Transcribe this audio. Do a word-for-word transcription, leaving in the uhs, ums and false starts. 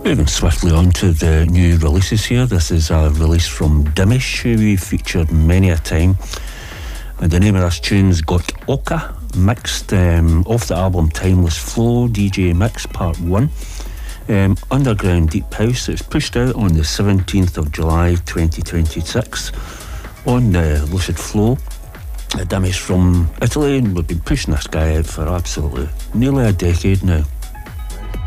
Moving swiftly on to the new releases here. This is a release from Dimish, who we've featured many a time. And the name of this tune's got Oka, mixed um, off the album Timeless Flow, D J Mix Part one. Um, Underground Deep House. It was pushed out on the seventeenth of July twenty twenty-six on uh, Lucid Flow. A Dimish from Italy, and we've been pushing this guy out for absolutely nearly a decade now.